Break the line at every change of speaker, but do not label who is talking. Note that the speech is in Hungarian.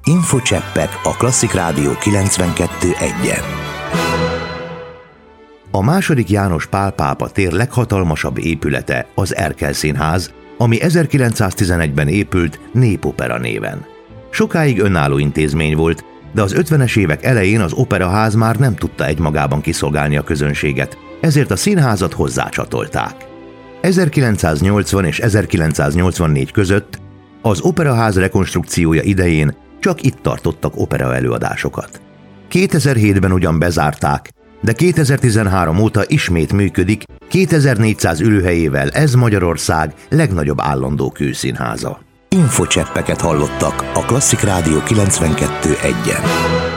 Infocseppek a Klasszik Rádió 92.1-en. A II. János Pál pápa tér leghatalmasabb épülete az Erkel Színház, ami 1911-ben épült Népopera néven. Sokáig önálló intézmény volt, de az 50-es évek elején az operaház már nem tudta egymagában kiszolgálni a közönséget, ezért a színházat hozzácsatolták. 1980 és 1984 között az operaház rekonstrukciója idején csak itt tartottak opera előadásokat. 2007-ben ugyan bezárták, de 2013 óta ismét működik 2400 ülőhelyével, ez Magyarország legnagyobb állandó kőszínháza. Infocseppeket hallottak a Klasszik Rádió 92.1-en.